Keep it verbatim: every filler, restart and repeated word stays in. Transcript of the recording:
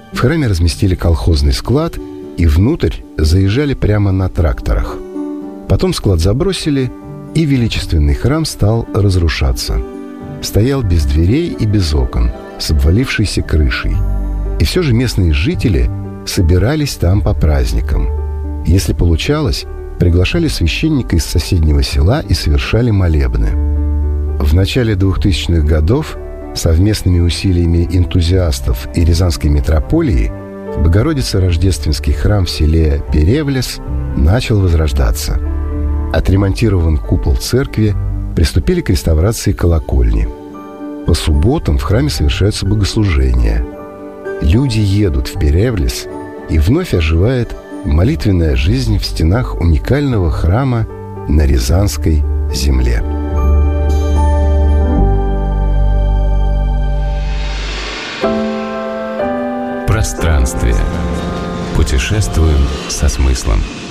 В храме разместили колхозный склад и внутрь заезжали прямо на тракторах. Потом склад забросили, и величественный храм стал разрушаться. Стоял без дверей и без окон, с обвалившейся крышей. И все же местные жители собирались там по праздникам. Если получалось, приглашали священника из соседнего села и совершали молебны. В начале двухтысячных годов совместными усилиями энтузиастов и Рязанской митрополии Богородице-Рождественский храм в селе Перевлес начал возрождаться. Отремонтирован купол церкви, приступили к реставрации колокольни. По субботам в храме совершаются богослужения. Люди едут в Перевлес, и вновь оживает молитвенная жизнь в стенах уникального храма на Рязанской земле. Пространствие. Путешествуем со смыслом.